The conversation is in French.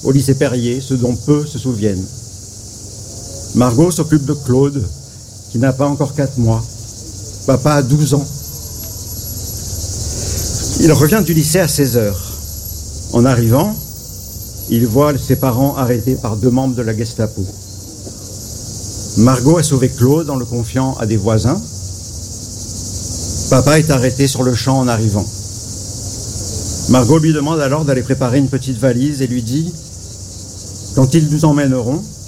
au lycée Perrier, ce dont peu se souviennent. Margot s'occupe de Claude, qui n'a pas encore 4 mois. Papa a 12 ans. Il revient du lycée à 16h. En arrivant, il voit ses parents arrêtés par 2 membres de la Gestapo. Margot a sauvé Claude en le confiant à des voisins. Papa est arrêté sur le champ en arrivant. Margot lui demande alors d'aller préparer une petite valise et lui dit « Quand ils nous emmèneront,